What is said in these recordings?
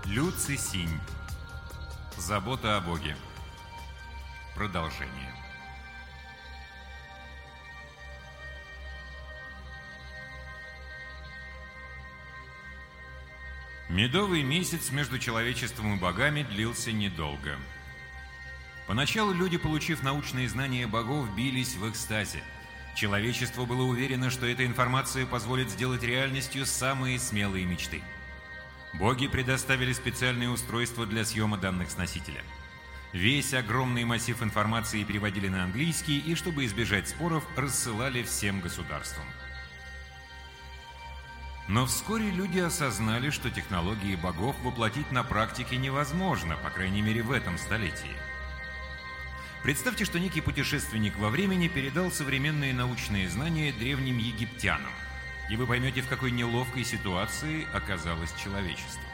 Лю Цисинь. Забота о Боге. Продолжение. Медовый месяц между человечеством и богами длился недолго. Поначалу люди, получив научные знания богов, бились в экстазе. Человечество было уверено, что эта информация позволит сделать реальностью самые смелые мечты. Боги предоставили специальные устройства для съема данных с носителя. Весь огромный массив информации переводили на английский и, чтобы избежать споров, рассылали всем государствам. Но вскоре люди осознали, что технологии богов воплотить на практике невозможно, по крайней мере в этом столетии. Представьте, что некий путешественник во времени передал современные научные знания древним египтянам, и вы поймете, в какой неловкой ситуации оказалось человечество.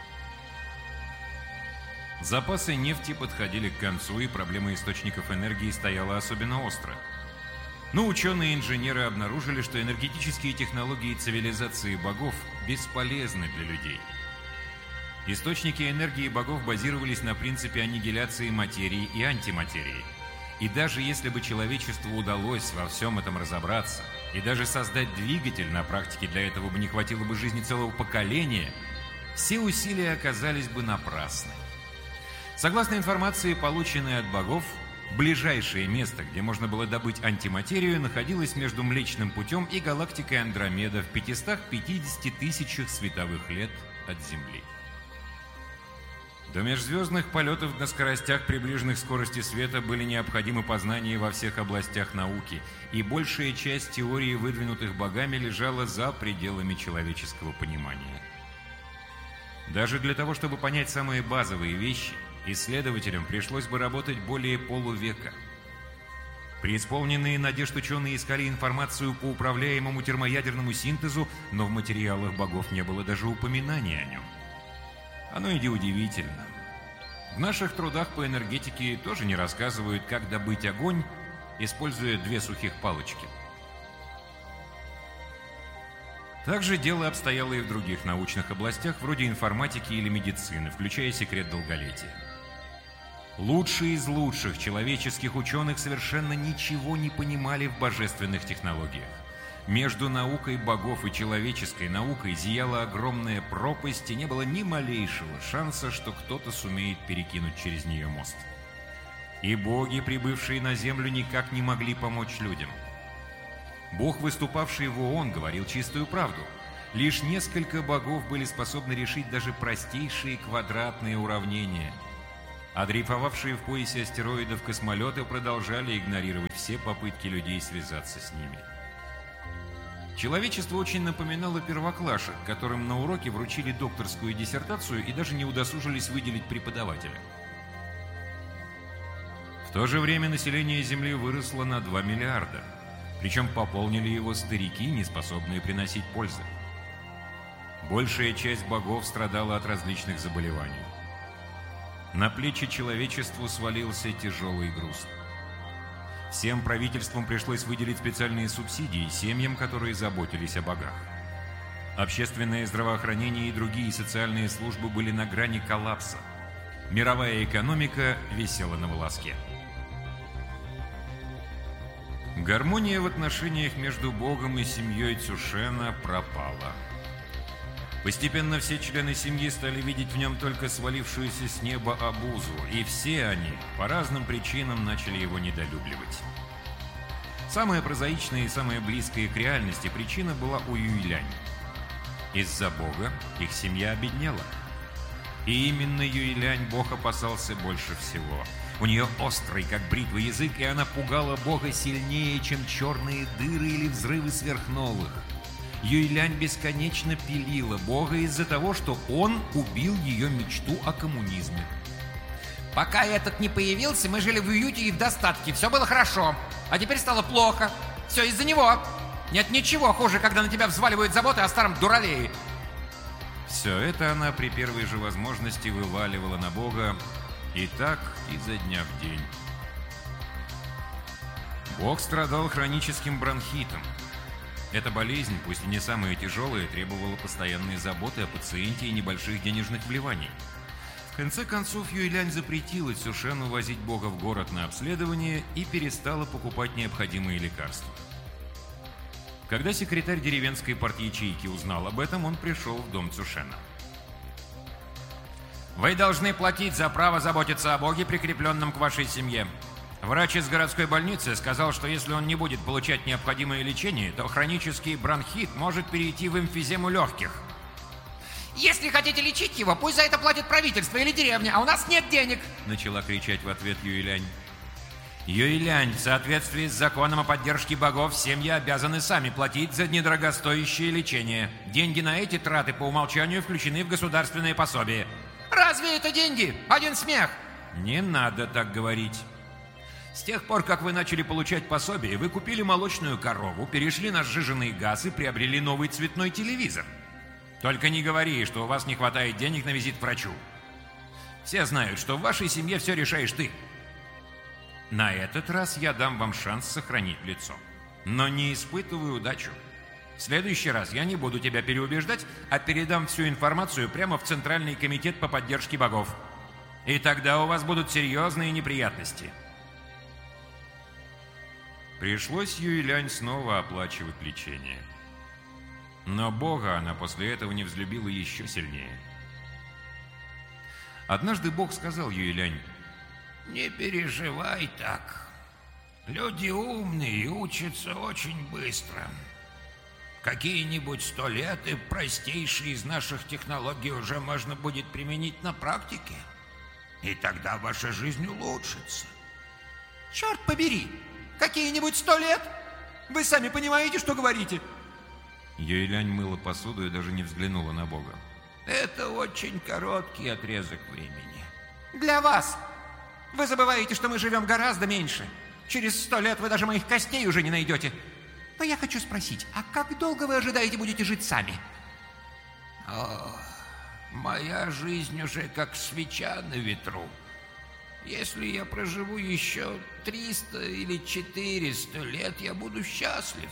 Запасы нефти подходили к концу, и проблема источников энергии стояла особенно остро. Но ученые и инженеры обнаружили, что энергетические технологии цивилизации богов бесполезны для людей. Источники энергии богов базировались на принципе аннигиляции материи и антиматерии. И даже если бы человечеству удалось во всем этом разобраться, и даже создать двигатель, на практике для этого бы не хватило бы жизни целого поколения, все усилия оказались бы напрасны. Согласно информации, полученной от богов, ближайшее место, где можно было добыть антиматерию, находилось между Млечным Путем и галактикой Андромеда в 550 тысячах световых лет от Земли. До межзвездных полетов на скоростях, приближенных к скорости света, были необходимы познания во всех областях науки, и большая часть теорий, выдвинутых богами, лежала за пределами человеческого понимания. Даже для того, чтобы понять самые базовые вещи, исследователям пришлось бы работать более полувека. Преисполненные надежд ученые искали информацию по управляемому термоядерному синтезу, но в материалах богов не было даже упоминания о нем. Оно и удивительно. В наших трудах по энергетике тоже не рассказывают, как добыть огонь, используя 2 сухих палочки. Также дело обстояло и в других научных областях, вроде информатики или медицины, включая секрет долголетия. Лучшие из лучших человеческих ученых совершенно ничего не понимали в божественных технологиях. Между наукой богов и человеческой наукой зияла огромная пропасть, и не было ни малейшего шанса, что кто-то сумеет перекинуть через нее мост. И боги, прибывшие на землю, никак не могли помочь людям. Бог, выступавший в ООН, говорил чистую правду. Лишь несколько богов были способны решить даже простейшие квадратные уравнения. А дрейфовавшие в поясе астероидов космолеты продолжали игнорировать все попытки людей связаться с ними. Человечество очень напоминало первоклашек, которым на уроке вручили докторскую диссертацию и даже не удосужились выделить преподавателя. В то же время население Земли выросло на 2 миллиарда, причем пополнили его старики, не способные приносить пользы. Большая часть богов страдала от различных заболеваний. На плечи человечеству свалился тяжелый груз. Всем правительствам пришлось выделить специальные субсидии семьям, которые заботились о богах. Общественное здравоохранение и другие социальные службы были на грани коллапса. Мировая экономика висела на волоске. Гармония в отношениях между Богом и семьей Цюшена пропала. Постепенно все члены семьи стали видеть в нем только свалившуюся с неба обузу, и все они по разным причинам начали его недолюбливать. Самая прозаичная и самая близкая к реальности причина была у Юйлянь. Из-за Бога их семья обеднела. И именно Юйлянь Бог опасался больше всего. У нее острый, как бритва, язык, и она пугала Бога сильнее, чем черные дыры или взрывы сверхновых. Юйлянь бесконечно пилила Бога из-за того, что он убил ее мечту о коммунизме. Пока этот не появился, мы жили в уюте и в достатке. Все было хорошо. А теперь стало плохо. Все из-за него. Нет ничего хуже, когда на тебя взваливают заботы о старом дуралее. Все это она при первой же возможности вываливала на Бога, и так изо дня в день. Бог страдал хроническим бронхитом. Эта болезнь, пусть и не самая тяжелая, требовала постоянной заботы о пациенте и небольших денежных вливаний. конце концов, Юйлянь запретила Цюшену возить Бога в город на обследование и перестала покупать необходимые лекарства. Когда секретарь деревенской партячейки узнал об этом, он пришел в дом Цюшена. Вы должны платить за право заботиться о Боге, прикрепленном к вашей семье. Врач из городской больницы сказал, что если он не будет получать необходимое лечение, то хронический бронхит может перейти в эмфизему легких. Если хотите лечить его, пусть за это платит правительство или деревня, а у нас нет денег!» Начала кричать в ответ Юйлянь. «Юйлянь, в соответствии с законом о поддержке богов, семьи обязаны сами платить за недорогостоящее лечение. Деньги на эти траты по умолчанию включены в государственные пособия». «Разве это деньги? Один смех!» «Не надо так говорить. С тех пор, как вы начали получать пособие, вы купили молочную корову, перешли на сжиженный газ и приобрели новый цветной телевизор. Только не говори, что у вас не хватает денег на визит к врачу. Все знают, что в вашей семье все решаешь ты. На этот раз я дам вам шанс сохранить лицо, но не испытываю удачу. В следующий раз я не буду тебя переубеждать, а передам всю информацию прямо в Центральный комитет по поддержке богов. И тогда у вас будут серьезные неприятности». Пришлось Юйлянь снова оплачивать лечение. Но Бога она после этого не взлюбила еще сильнее. Однажды Бог сказал Юйлянь: «Не переживай так. Люди умные и учатся очень быстро. Какие-нибудь 100 лет, и простейшие из наших технологий уже можно будет применить на практике. И тогда ваша жизнь улучшится». «Черт побери! Какие-нибудь 100 лет? Вы сами понимаете, что говорите?» Юйлянь мыла посуду и даже не взглянула на Бога. «Это очень короткий отрезок времени». «Для вас. Вы забываете, что мы живем гораздо меньше. Через 100 лет вы даже моих костей уже не найдете. Но я хочу спросить, а как долго вы ожидаете будете жить сами?» «О, моя жизнь уже как свеча на ветру. Если я проживу еще 300 или 400 лет, я буду счастлив».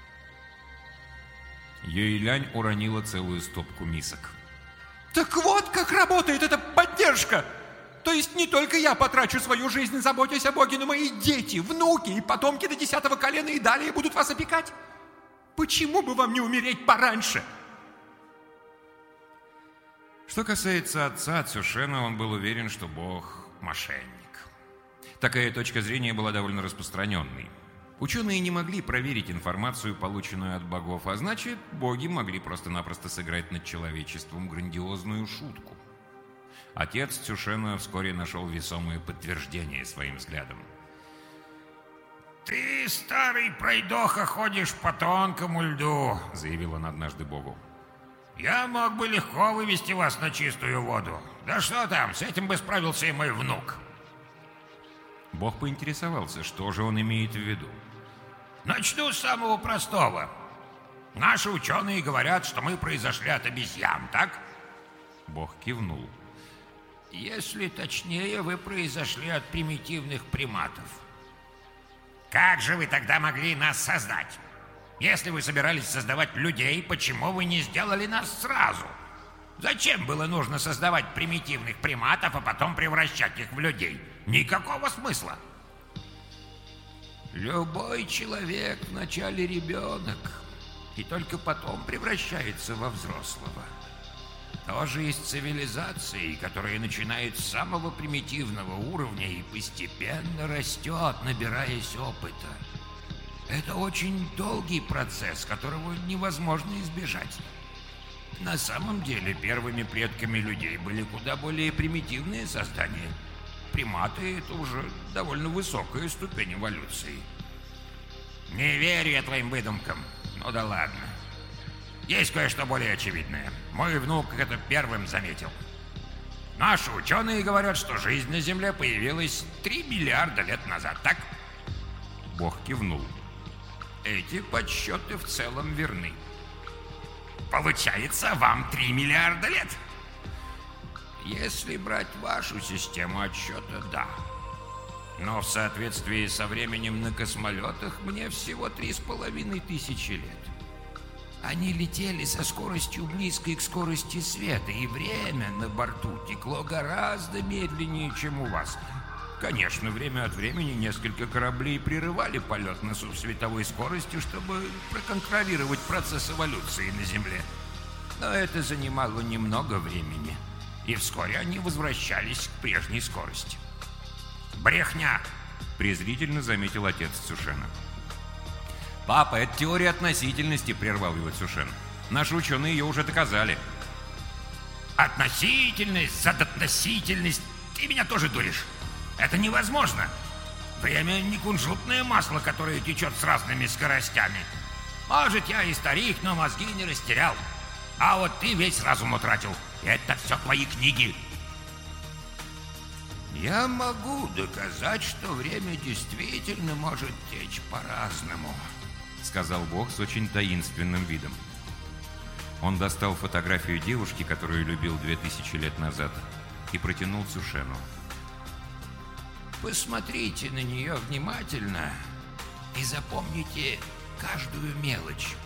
Юйлянь уронила целую стопку мисок. «Так вот как работает эта поддержка! То есть не только я потрачу свою жизнь, заботясь о Боге, но мои дети, внуки и потомки до 10-го колена и далее будут вас опекать? Почему бы вам не умереть пораньше?» Что касается отца Цюшена, он был уверен, что Бог – мошенник. Такая точка зрения была довольно распространенной. Ученые не могли проверить информацию, полученную от богов, а значит, боги могли просто-напросто сыграть над человечеством грандиозную шутку. Отец Цюшена вскоре нашел весомое подтверждение своим взглядам. «Ты, старый пройдоха, ходишь по тонкому льду», — заявил он однажды Богу. «Я мог бы легко вывести вас на чистую воду. Да что там, с этим бы справился и мой внук». Бог поинтересовался, что же он имеет в виду. «Начну с самого простого. Наши ученые говорят, что мы произошли от обезьян, так?» Бог кивнул. «Если точнее, вы произошли от примитивных приматов. Как же вы тогда могли нас создать? Если вы собирались создавать людей, почему вы не сделали нас сразу? Зачем было нужно создавать примитивных приматов, а потом превращать их в людей? Никакого смысла. Любой человек вначале ребенок, и только потом превращается во взрослого. Тоже есть цивилизации, которая начинает с самого примитивного уровня и постепенно растет, набираясь опыта. Это очень долгий процесс, которого невозможно избежать. На самом деле, первыми предками людей были куда более примитивные создания. Приматы — это уже довольно высокая ступень эволюции. Не верю я твоим выдумкам. Ну да ладно. Есть кое-что более очевидное. Мой внук это первым заметил. Наши ученые говорят, что жизнь на Земле появилась 3 миллиарда лет назад, так? Бог кивнул. Эти подсчеты в целом верны. Получается, вам 3 миллиарда лет? Если брать вашу систему отсчета, да. Но в соответствии со временем на космолетах мне всего 3500 лет. Они летели со скоростью близкой к скорости света, и время на борту текло гораздо медленнее, чем у вас. Конечно, время от времени несколько кораблей прерывали полет на субсветовой скорости, чтобы проконтролировать процесс эволюции на Земле. Но это занимало немного времени, и вскоре они возвращались к прежней скорости. «Брехня!» — презрительно заметил отец Цюшена. «Папа, это теория относительности», — прервал его Цюшен. «Наши ученые ее уже доказали». «Относительность, задотносительность. Ты меня тоже дуришь. Это невозможно. Время не кунжутное масло, которое течет с разными скоростями. Может, я и старик, но мозги не растерял. А вот ты весь разум утратил. Это все твои книги». «Я могу доказать, что время действительно может течь по-разному», — сказал Бог с очень таинственным видом. Он достал фотографию девушки, которую любил 2000 лет назад, и протянул Цюшену. «Посмотрите на нее внимательно и запомните каждую мелочь».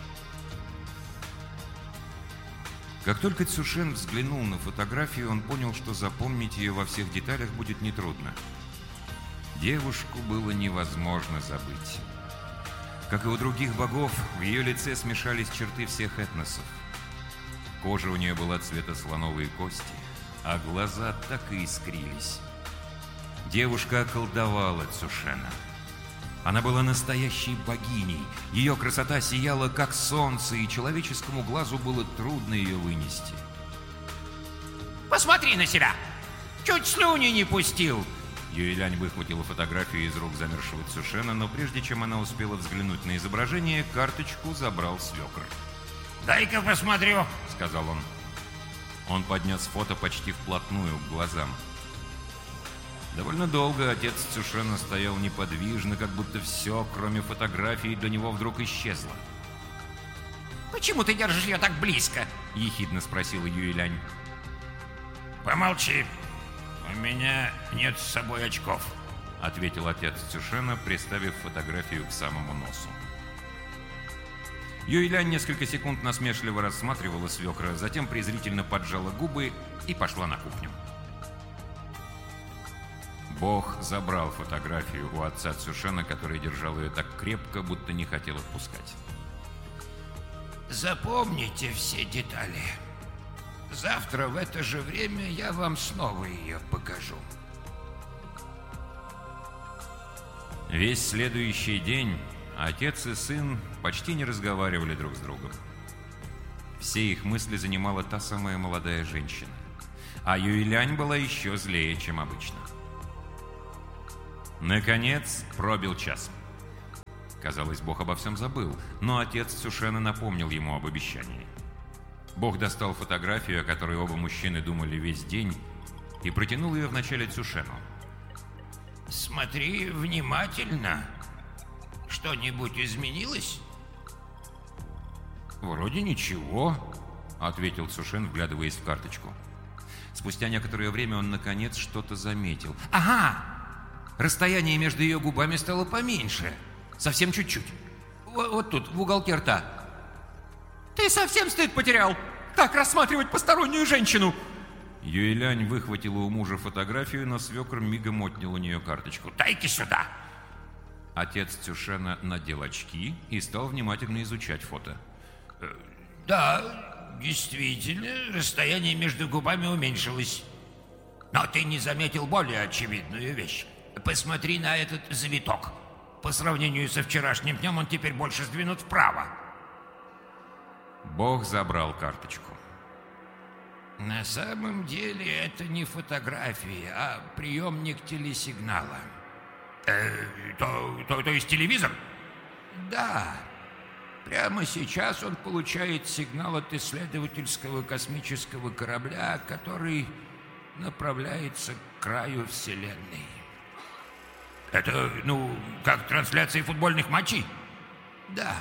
Как только Цюшен взглянул на фотографию, он понял, что запомнить ее во всех деталях будет нетрудно. Девушку было невозможно забыть. Как и у других богов, в ее лице смешались черты всех этносов. Кожа у нее была цвета слоновой кости, а глаза так и искрились. Девушка околдовала Цюшена. Она была настоящей богиней. Ее красота сияла, как солнце, и человеческому глазу было трудно ее вынести. «Посмотри на себя! Чуть слюни не пустил!» Юйлянь выхватила фотографию из рук замершего Цюшена, но прежде чем она успела взглянуть на изображение, карточку забрал свекр. «Дай-ка посмотрю», — сказал он. Он поднес фото почти вплотную к глазам. Довольно долго отец Цюшена стоял неподвижно, как будто все, кроме фотографии, для него вдруг исчезло. «Почему ты держишь ее так близко?» — ехидно спросила Юйлянь. «Помолчи. У меня нет с собой очков», — ответил отец Цюшена, приставив фотографию к самому носу. Юйлянь несколько секунд насмешливо рассматривала свекра, затем презрительно поджала губы и пошла на кухню. Бог забрал фотографию у отца Цюшена, который держал ее так крепко, будто не хотел отпускать. «Запомните все детали. Завтра в это же время я вам снова ее покажу». Весь следующий день отец и сын почти не разговаривали друг с другом. Все их мысли занимала та самая молодая женщина. А Юйлянь была еще злее, чем обычно. Наконец пробил час. Казалось, Бог обо всем забыл, но отец Цюшена напомнил ему об обещании. Бог достал фотографию, о которой оба мужчины думали весь день, и протянул ее вначале Цюшену. «Смотри внимательно. Что-нибудь изменилось?» «Вроде ничего», — ответил Цюшен, вглядываясь в карточку. Спустя некоторое время он, наконец, что-то заметил. «Ага! Расстояние между ее губами стало поменьше. Совсем чуть-чуть. Вот тут, в уголке рта». «Ты совсем стыд потерял? Так рассматривать постороннюю женщину!» Юйлянь выхватила у мужа фотографию, но свекр мигом отнял у нее карточку. «Дай-ка сюда!» Отец Цюшена надел очки и стал внимательно изучать фото. «Да, действительно, расстояние между губами уменьшилось. Но ты не заметил более очевидную вещь. Посмотри на этот завиток. По сравнению со вчерашним днем он теперь больше сдвинут вправо». Бог забрал карточку. «На самом деле это не фотография, а приемник телесигнала». То есть телевизор? Да. Прямо сейчас он получает сигнал от исследовательского космического корабля, который направляется к краю Вселенной. Это, как трансляции футбольных матчей? Да.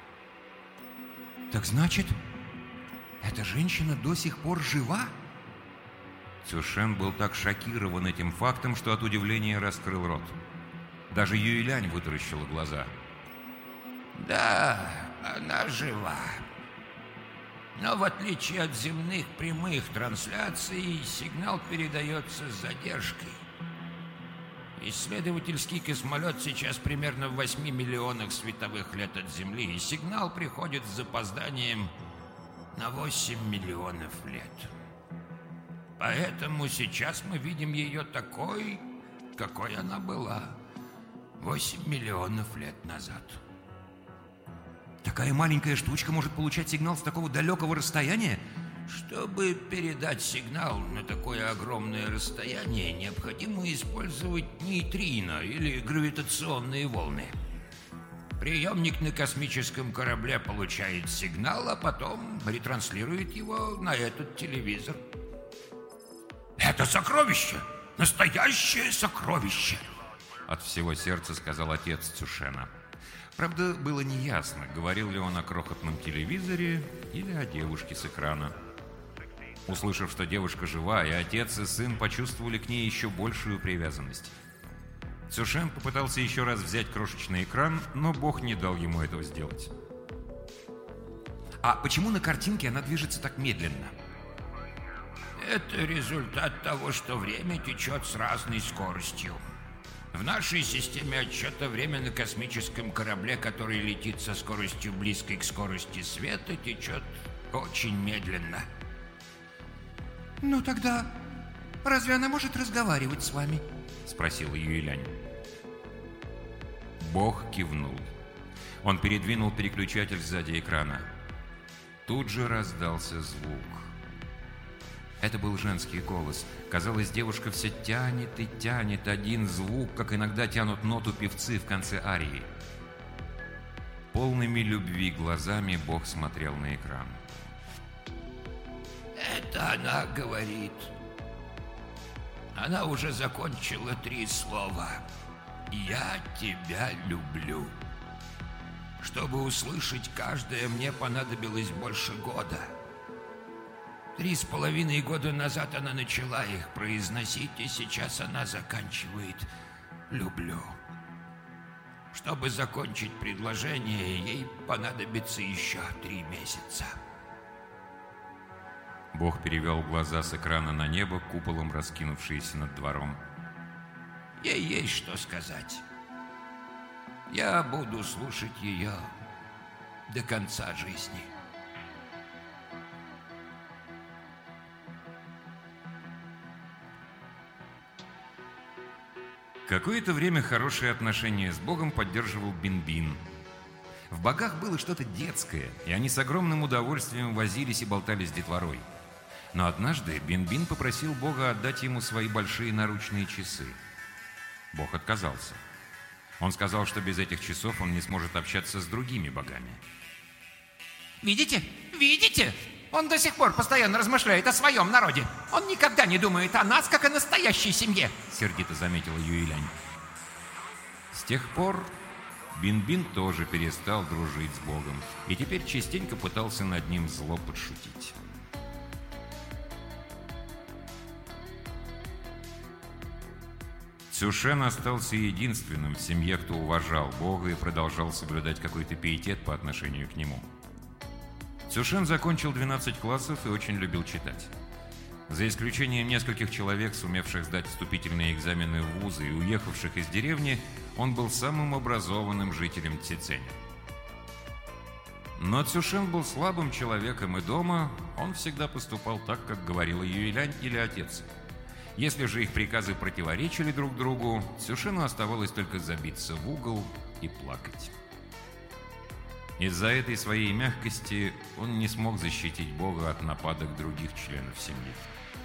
Так значит, эта женщина до сих пор жива? Цюшен был так шокирован этим фактом, что от удивления раскрыл рот. Даже Юйлянь вытаращила глаза. Да, она жива. Но в отличие от земных прямых трансляций, сигнал передается с задержкой. Исследовательский космолет сейчас примерно в 8 миллионах световых лет от Земли, и сигнал приходит с запозданием на 8 миллионов лет. Поэтому сейчас мы видим ее такой, какой она была 8 миллионов лет назад. Такая маленькая штучка может получать сигнал с такого далекого расстояния? Чтобы передать сигнал на такое огромное расстояние, необходимо использовать нейтрино или гравитационные волны. Приемник на космическом корабле получает сигнал, а потом ретранслирует его на этот телевизор. «Это сокровище! Настоящее сокровище!» От всего сердца сказал отец Цюшена. Правда, было неясно, говорил ли он о крохотном телевизоре или о девушке с экрана. Услышав, что девушка жива, и отец, и сын почувствовали к ней еще большую привязанность. Цюшен попытался еще раз взять крошечный экран, но Бог не дал ему этого сделать. А почему на картинке она движется так медленно? Это результат того, что время течет с разной скоростью. В нашей системе отсчета время на космическом корабле, который летит со скоростью близкой к скорости света, течет очень медленно. Ну тогда разве она может разговаривать с вами? Спросила Юйлянь. Бог кивнул. Он передвинул переключатель сзади экрана. Тут же раздался звук. Это был женский голос. Казалось, девушка все тянет и тянет один звук, как иногда тянут ноту певцы в конце арии. Полными любви глазами Бог смотрел на экран. Это она говорит. Она уже закончила 3 слова. «Я тебя люблю». Чтобы услышать каждое, мне понадобилось больше года. 3,5 года назад она начала их произносить, и сейчас она заканчивает «люблю». Чтобы закончить предложение, ей понадобится еще 3 месяца. Бог перевел глаза с экрана на небо, куполом раскинувшееся над двором. Ей есть что сказать. Я буду слушать ее до конца жизни. Какое-то время хорошие отношения с Богом поддерживал Бин-Бин. В богах было что-то детское, и они с огромным удовольствием возились и болтали с детворой. Но однажды Бин-Бин попросил Бога отдать ему свои большие наручные часы. Бог отказался. Он сказал, что без этих часов он не сможет общаться с другими богами. Видите? Видите? Он до сих пор постоянно размышляет о своем народе. Он никогда не думает о нас, как о настоящей семье, сердито заметила Юйлянь. С тех пор Бин-Бин тоже перестал дружить с Богом и теперь частенько пытался над ним зло подшутить. Цюшен остался единственным в семье, кто уважал Бога и продолжал соблюдать какой-то пиетет по отношению к нему. Цюшен закончил 12 классов и очень любил читать. За исключением нескольких человек, сумевших сдать вступительные экзамены в вузы и уехавших из деревни, он был самым образованным жителем Цзэцэня. Но Цюшен был слабым человеком, и дома он всегда поступал так, как говорила Юйлянь или отец. Если же их приказы противоречили друг другу, Цюшену оставалось только забиться в угол и плакать. Из-за этой своей мягкости он не смог защитить Бога от нападок других членов семьи.